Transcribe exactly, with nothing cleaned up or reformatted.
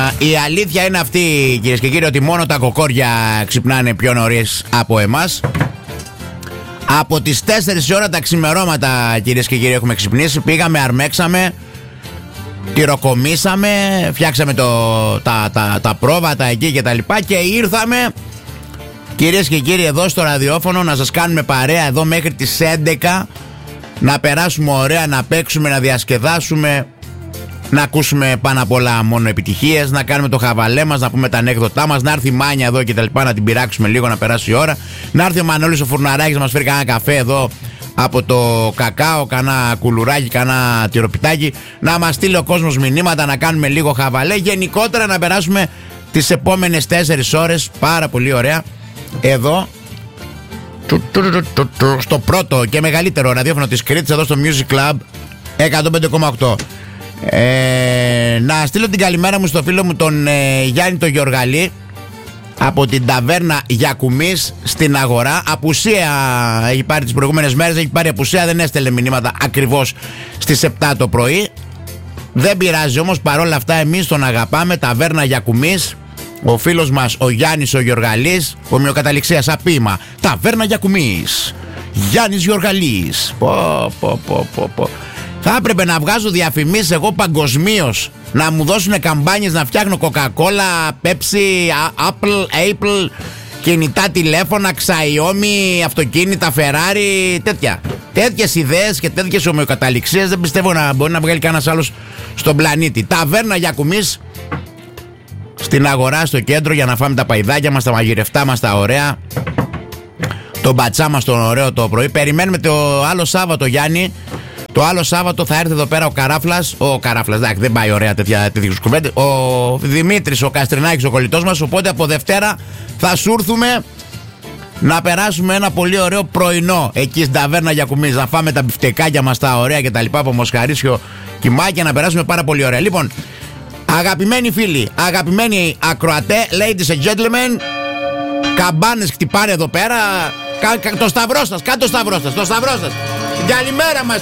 η αλήθεια είναι αυτή, κυρίες και κύριοι, ότι μόνο τα κοκόρια ξυπνάνε πιο νωρίς από εμάς. Από τις τέσσερις ώρα τα ξημερώματα, κυρίες και κύριοι, έχουμε ξυπνήσει. Πήγαμε, αρμέξαμε, τυροκομίσαμε, φτιάξαμε το, τα, τα, τα πρόβατα εκεί και τα λοιπά. Και ήρθαμε, κυρίες και κύριοι, εδώ στο ραδιόφωνο να σας κάνουμε παρέα εδώ μέχρι τις έντεκα. Να περάσουμε ωραία, να παίξουμε, να διασκεδάσουμε, να ακούσουμε πάνω απ' όλα μόνο επιτυχίες, να κάνουμε το χαβαλέ μας, να πούμε τα ανέκδοτά μας, να έρθει η Μάνια εδώ και τα λοιπά, να την πειράξουμε λίγο, να περάσει η ώρα. Να έρθει ο Μανώλης ο Φουρναράκης να μας φέρει κανένα καφέ εδώ από το κακάο, κανένα κουλουράκι, κανένα τυροπιτάκι, να μας στείλει ο κόσμος μηνύματα, να κάνουμε λίγο χαβαλέ. Γενικότερα να περάσουμε τις επόμενες τέσσερις ώρες πάρα πολύ ωραία εδώ στο πρώτο και μεγαλύτερο ραδιόφωνο της Κρήτης, εδώ στο Music Club εκατόν πέντε κόμμα οκτώ. Ε, να στείλω την καλημέρα μου στο φίλο μου τον ε, Γιάννη τον Γιοργαλή από την ταβέρνα Γιακουμής στην Αγορά. Απουσία έχει πάρει τις προηγούμενες μέρες, έχει πάρει απουσία, δεν έστελε μηνύματα ακριβώς στις επτά το πρωί. Δεν πειράζει όμως, παρόλα αυτά εμείς τον αγαπάμε. Ταβέρνα Γιακουμής, ο φίλος μας ο Γιάννης ο Γιοργαλής, ομοιοκαταληξίας απίμα. Ταβέρνα Γιακουμής, Γιάννης Γιοργαλής. Πω πω πω πω πω. Θα έπρεπε να βγάζω διαφημίσεις εγώ παγκοσμίως, να μου δώσουν καμπάνιες να φτιάχνω Coca-Cola, Pepsi, Apple, Apple, κινητά τηλέφωνα, Xiaomi, αυτοκίνητα, Ferrari, τέτοια. Τέτοιες ιδέες και τέτοιες ομοιοκαταληξίες δεν πιστεύω να μπορεί να βγάλει κανένας άλλος στον πλανήτη. Ταβέρνα Γιακουμής στην Αγορά, στο κέντρο, για να φάμε τα παϊδάκια μας, τα μαγειρευτά μας, τα ωραία. Το μπατσά μας τον ωραίο το πρωί. Περιμένουμε το άλλο Σάββατο, Γιάννη. Το άλλο Σάββατο θα έρθει εδώ πέρα ο Καράφλας. Ο Καράφλας, εντάξει, δεν πάει ωραία τέτοια κουβέντα. Ο Δημήτρης, ο Καστρινάκης, ο κολλητός μας. Οπότε από Δευτέρα θα σου έρθουμε να περάσουμε ένα πολύ ωραίο πρωινό εκεί στην ταβέρνα Γιακουμής. Να φάμε τα μπιφτεκάκια μας τα ωραία και τα λοιπά από μοσχαρίσιο κιμάκια. Να περάσουμε πάρα πολύ ωραία. Λοιπόν, αγαπημένοι φίλοι, αγαπημένοι ακροατέ, ladies and gentlemen, καμπάνες χτυπάνε εδώ πέρα. Κα, κα, το σταυρό σας, κάτω το σταυρό σας, το σταυρό σας. Καλημέρα μας.